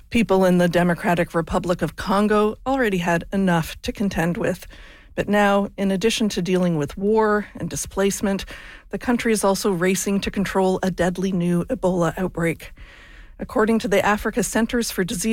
People in the Democratic Republic of Congo already had enough to contend with. But now, in addition to dealing with war and displacement, the country is also racing to control a deadly new Ebola outbreak. According to the Africa Centers for Disease